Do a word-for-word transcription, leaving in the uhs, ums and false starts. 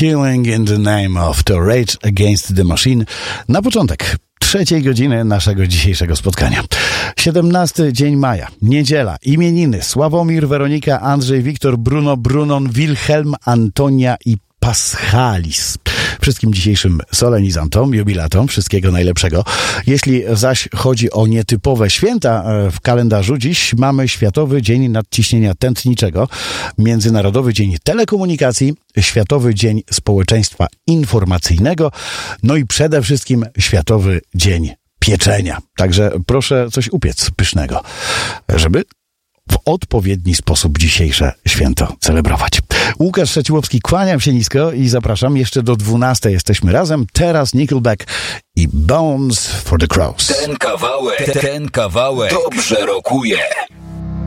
Killing in the Name of to Rage Against the Machine. Na początek trzeciej godziny naszego dzisiejszego spotkania. siedemnasty dzień maja, niedziela, imieniny: Sławomir, Weronika, Andrzej, Wiktor, Bruno, Brunon, Wilhelm, Antonia i Paschalis. Wszystkim dzisiejszym solenizantom, jubilatom wszystkiego najlepszego. Jeśli zaś chodzi o nietypowe święta w kalendarzu, dziś mamy Światowy Dzień Nadciśnienia Tętniczego, Międzynarodowy Dzień Telekomunikacji, Światowy Dzień Społeczeństwa Informacyjnego, no i przede wszystkim Światowy Dzień Pieczenia. Także proszę coś upiec pysznego, żeby w odpowiedni sposób dzisiejsze święto celebrować. Łukasz Szeciłowski, kłaniam się nisko i zapraszam. Jeszcze do dwunastej jesteśmy razem. Teraz Nickelback i Bones for the Crows. Ten kawałek, ten kawałek dobrze rokuje.